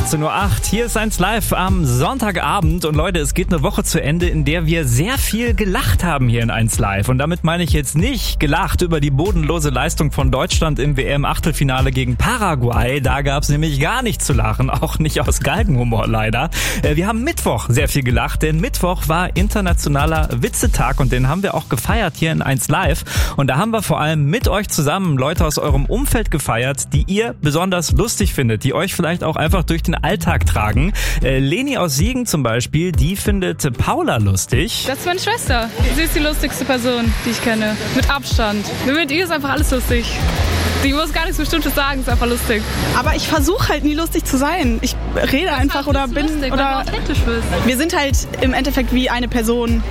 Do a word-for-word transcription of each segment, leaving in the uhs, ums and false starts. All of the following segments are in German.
achtzehn Uhr acht. Hier ist eins live am Sonntagabend. Und Leute, es geht eine Woche zu Ende, in der wir sehr viel gelacht haben hier in eins live. Und damit meine ich jetzt nicht gelacht über die bodenlose Leistung von Deutschland im W M-Achtelfinale gegen Paraguay. Da gab's nämlich gar nichts zu lachen, auch nicht aus Galgenhumor leider. Wir haben Mittwoch sehr viel gelacht, denn Mittwoch war internationaler Witzetag und den haben wir auch gefeiert hier in eins live. Und da haben wir vor allem mit euch zusammen Leute aus eurem Umfeld gefeiert, die ihr besonders lustig findet, die euch vielleicht auch einfach durch den Alltag tragen. Äh, Leni aus Siegen zum Beispiel, die findet Paula lustig. Das ist meine Schwester. Sie ist die lustigste Person, die ich kenne. Mit Abstand. Mit ihr ist einfach alles lustig. Die muss gar nichts Bestimmtes sagen, ist einfach lustig. Aber ich versuche halt nie lustig zu sein. Ich rede einfach oder bin lustig, oder authentisch bist. Wir sind halt im Endeffekt wie eine Person.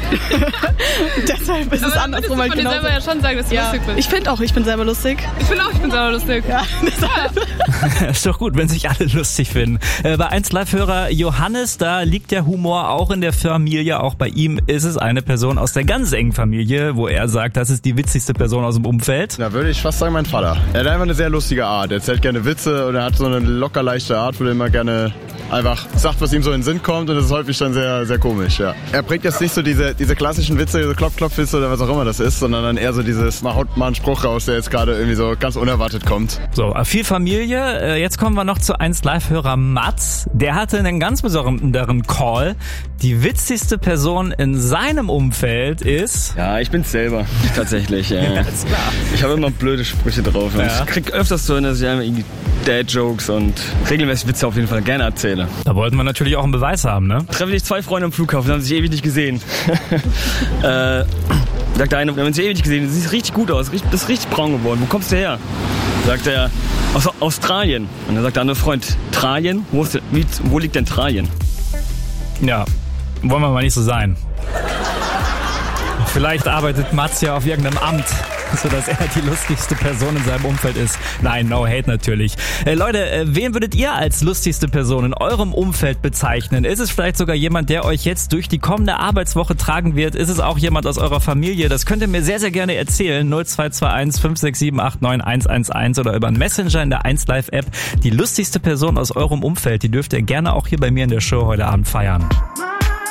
Deshalb ist Aber es andersrum halt genau. Ich genauso. selber ja schon sagen, dass du Ja, lustig bist. ich finde auch, ich bin selber lustig. Ich finde auch, ich bin selber lustig. Ja, deshalb. Ist doch gut, wenn sich alle lustig finden. Äh, bei eins live-Hörer Johannes, da liegt der Humor auch in der Familie. Auch bei ihm ist es eine Person aus der ganz engen Familie, wo er sagt, das ist die witzigste Person aus dem Umfeld. Da würde ich fast sagen, mein Vater. Er hat einfach eine sehr lustige Art. Er erzählt gerne Witze und er hat so eine locker leichte Art, wo er immer gerne einfach sagt, was ihm so in den Sinn kommt, und das ist häufig dann sehr, sehr komisch, ja. Er bringt jetzt nicht so diese, diese klassischen Witze, diese Klopf-Klopf-Witze oder was auch immer das ist, sondern dann eher so dieses, man haut mal einen Spruch raus, der jetzt gerade irgendwie so ganz unerwartet kommt. So, viel Familie. Jetzt kommen wir noch zu eins live-Hörer Mats. Der hatte einen ganz besonderen Call. Die witzigste Person in seinem Umfeld ist... Ja, ich bin's selber, tatsächlich. Ja. Ja, ist klar. Ich habe immer blöde Sprüche drauf. Ja. Ich krieg öfters so, dass ich einfach irgendwie Dad-Jokes und regelmäßig Witze auf jeden Fall gerne erzähle. Da wollten wir natürlich auch einen Beweis haben, ne? Treffe ich zwei Freunde am Flughafen, haben sich ewig nicht gesehen. äh, sagt der eine, wir haben uns ewig nicht gesehen, du siehst richtig gut aus, bist richtig braun geworden, wo kommst du her? Sagt er, aus Australien. Und dann sagt der andere Freund, Tralien? Wo, ist, wie, wo liegt denn Tralien? Ja, wollen wir mal nicht so sein. Vielleicht arbeitet Mats ja auf irgendeinem Amt, sodass er die lustigste Person in seinem Umfeld ist. Nein, no hate natürlich. Äh, Leute, äh, wen würdet ihr als lustigste Person in eurem Umfeld bezeichnen? Ist es vielleicht sogar jemand, der euch jetzt durch die kommende Arbeitswoche tragen wird? Ist es auch jemand aus eurer Familie? Das könnt ihr mir sehr, sehr gerne erzählen. null zwei zwei eins fünf sechs sieben acht neun eins eins eins oder über einen Messenger in der eins live App. Die lustigste Person aus eurem Umfeld, die dürft ihr gerne auch hier bei mir in der Show heute Abend feiern.